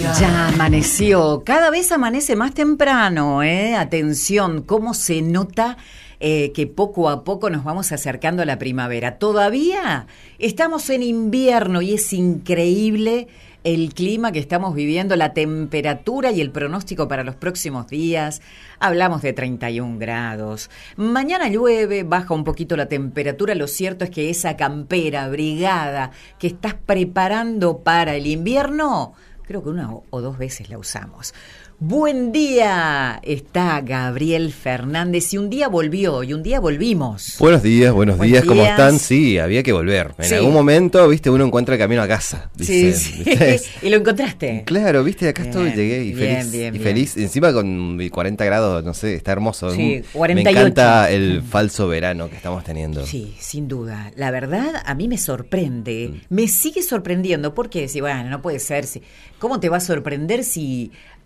Ya amaneció, cada vez amanece más temprano, Atención, cómo se nota que poco a poco nos vamos acercando a la primavera. Todavía estamos en invierno y es increíble el clima que estamos viviendo, la temperatura y el pronóstico para los próximos días. Hablamos de 31 grados. Mañana llueve, baja un poquito la temperatura. Lo cierto es que esa campera abrigada que estás preparando para el invierno, creo que una o dos veces la usamos. Buen día, está Gabriel Fernández y un día volvió y un día volvimos. Buenos días, ¿cómo están? Sí, había que volver. En algún momento, viste, uno encuentra el camino a casa. Dicen, sí. ¿Y lo encontraste? Claro, viste, acá estoy, llegué y bien. feliz. Encima con 40 grados, no sé, está hermoso. Sí, 48. Me encanta el falso verano que estamos teniendo. Sí, sin duda. La verdad, a mí me sorprende. Me sigue sorprendiendo porque, bueno, no puede ser. ¿Cómo te va a sorprender si